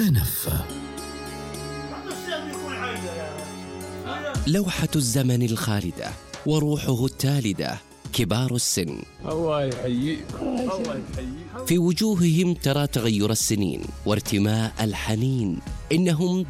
تنفى. لوحة الزمن الخالدة وروحه التالدة كبار السن، الله يحييك الله يحييك. في وجوههم ترى تغير السنين وارتماء الحنين. إنهم